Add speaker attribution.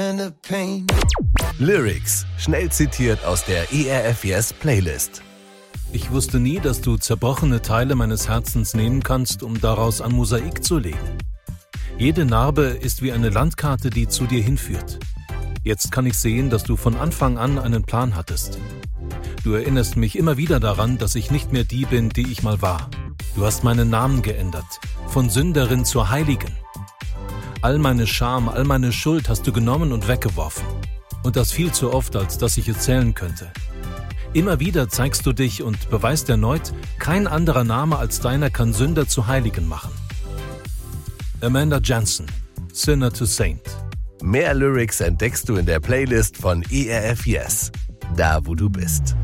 Speaker 1: Lyrics, schnell zitiert aus der ERF Yes Playlist.
Speaker 2: Ich wusste nie, dass du zerbrochene Teile meines Herzens nehmen kannst, um daraus ein Mosaik zu legen. Jede Narbe ist wie eine Landkarte, die zu dir hinführt. Jetzt kann ich sehen, dass du von Anfang an einen Plan hattest. Du erinnerst mich immer wieder daran, dass ich nicht mehr die bin, die ich mal war. Du hast meinen Namen geändert, von Sünderin zur Heiligen. All meine Scham, all meine Schuld hast du genommen und weggeworfen. Und das viel zu oft, als dass ich es zählen könnte. Immer wieder zeigst du dich und beweist erneut, kein anderer Name als deiner kann Sünder zu Heiligen machen. Amanda Jensen, Sinner to Saint.
Speaker 1: Mehr Lyrics entdeckst du in der Playlist von ERF Yes, da wo du bist.